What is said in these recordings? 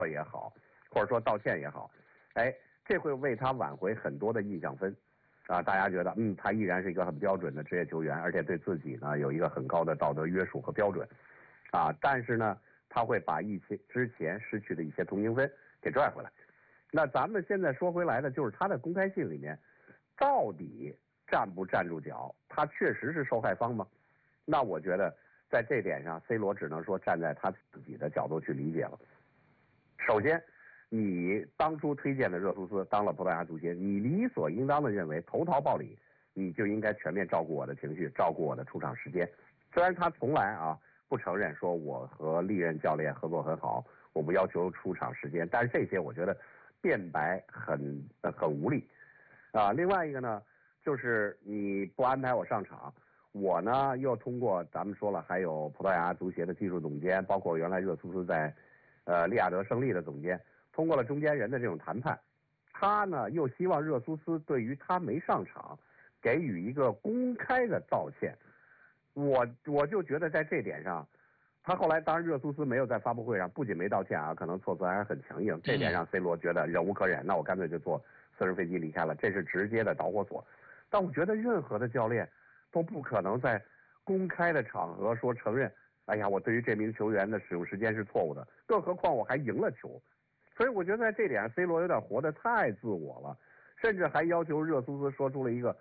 也好，或者说道歉也好，哎，这会为他挽回很多的印象分。大家觉得，他依然是一个很标准的职业球员，而且对自己呢有一个很高的道德约束和标准，但是呢，他会把之前失去的一些同情分给拽回来。那咱们现在说回来的就是他的公开信里面，到底站不站住脚？他确实是受害方吗？那我觉得在这点上 ，C 罗只能说站在他自己的角度去理解了。首先，你当初推荐的热苏斯当了葡萄牙足协，你理所应当的认为投桃报李，你就应该全面照顾我的情绪，照顾我的出场时间。虽然他从来不承认说我和历任教练合作很好，我不要求出场时间，但是这些我觉得辩白很无力另外一个呢，就是你不安排我上场，我呢又通过咱们说了，还有葡萄牙足协的技术总监，包括原来热苏斯在利雅得胜利的总监，通过了中间人的这种谈判，他呢又希望热苏斯对于他没上场给予一个公开的道歉。我就觉得在这点上，他后来当然热苏斯没有在发布会上不仅没道歉可能措辞还是很强硬，这点让 C 罗觉得忍无可忍，那我干脆就坐私人飞机离开了，这是直接的导火索。但我觉得任何的教练都不可能在公开的场合说承认，哎呀，我对于这名球员的使用时间是错误的，更何况我还赢了球。所以我觉得在这点上 C 罗有点活得太自我了，甚至还要求热苏斯说出了一个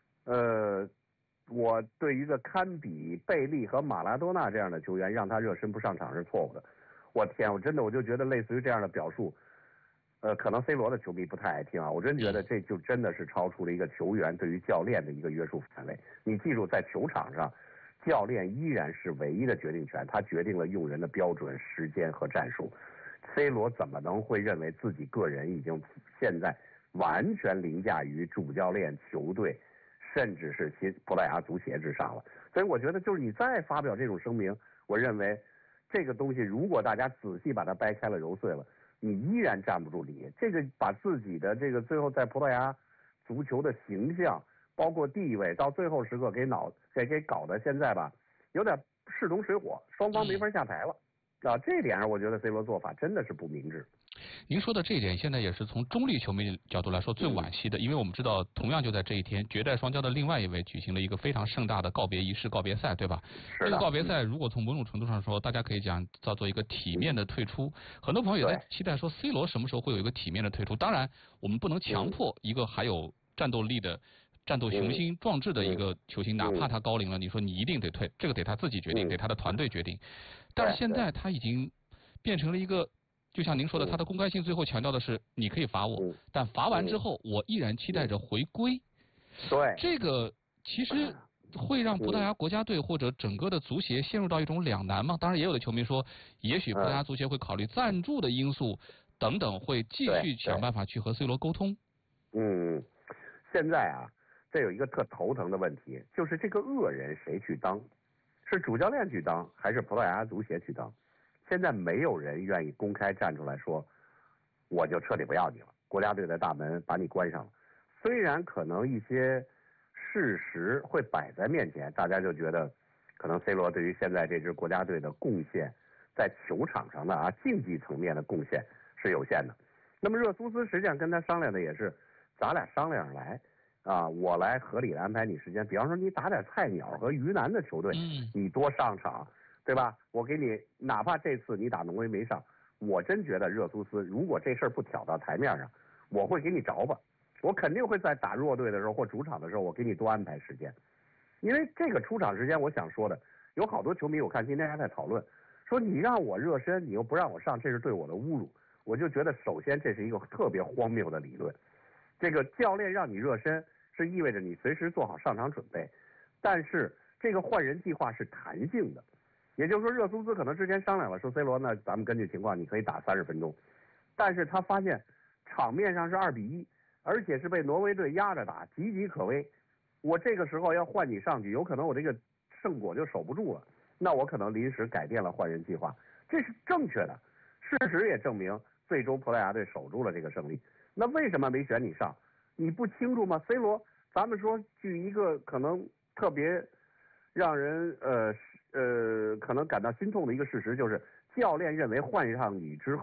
我对于一个堪比贝利和马拉多纳这样的球员让他热身不上场是错误的。我天，我就觉得类似于这样的表述可能 C 罗的球迷不太爱听我真觉得这就真的是超出了一个球员对于教练的一个约束范围。你记住，在球场上教练依然是唯一的决定权，他决定了用人的标准、时间和战术。C 罗怎么能会认为自己个人已经现在完全凌驾于主教练、球队甚至是葡萄牙足协之上了？所以我觉得就是你再发表这种声明，我认为这个东西如果大家仔细把它掰开了揉碎了，你依然站不住理。这个把自己的这个最后在葡萄牙足球的形象包括地位到最后时刻给搞得现在吧有点势同水火，双方没法下台了这一点上我觉得 C 罗做法真的是不明智。 您说的这一点现在也是从中立球迷角度来说最惋惜的，因为我们知道同样就在这一天，绝代双骄的另外一位举行了一个非常盛大的告别仪式、告别赛，对吧？这个告别赛如果从某种程度上说，大家可以讲叫做一个体面的退出。很多朋友也在期待说 C 罗什么时候会有一个体面的退出。当然我们不能强迫一个还有战斗力的战斗雄心壮志的一个球星，哪怕他高龄了，你说你一定得退，这个得他自己决定，得他的团队决定。但是现在他已经变成了一个，就像您说的，他的公开信最后强调的是你可以罚我，但罚完之后我依然期待着回归。 对， 这个其实会让葡萄牙国家队或者整个的足协陷入到一种两难吗？当然也有的球迷说，也许葡萄牙足协会考虑赞助的因素等等，会继续想办法去和 C 罗沟通。 现在这有一个特头疼的问题，就是这个恶人谁去当？是主教练去当，还是葡萄牙足协去当？现在没有人愿意公开站出来说，我就彻底不要你了，国家队的大门把你关上了。虽然可能一些事实会摆在面前，大家就觉得可能 C 罗对于现在这支国家队的贡献，在球场上的竞技层面的贡献是有限的。那么热苏斯实际上跟他商量的也是，咱俩商量着来我来合理的安排你时间，比方说你打点菜鸟和鱼腩的球队，你多上场，对吧？我给你，哪怕这次你打挪威没上，我真觉得热苏斯如果这事儿不挑到台面上，我会给你着吧，我肯定会在打弱队的时候或主场的时候，我给你多安排时间。因为这个出场时间，我想说的，有好多球迷我看今天还在讨论，说你让我热身，你又不让我上，这是对我的侮辱。我就觉得首先这是一个特别荒谬的理论。这个教练让你热身是意味着你随时做好上场准备，但是这个换人计划是弹性的，也就是说热苏斯可能之前商量了说 C 罗呢咱们根据情况你可以打30分钟，但是他发现场面上是2-1，而且是被挪威队压着打，岌岌可危，我这个时候要换你上去，有可能我这个胜果就守不住了，那我可能临时改变了换人计划，这是正确的，事实也证明最终葡萄牙队守住了这个胜利。那为什么没选你上？你不清楚吗 ？C 罗，咱们说据一个可能特别让人可能感到心痛的一个事实，就是教练认为换上你之后，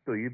对于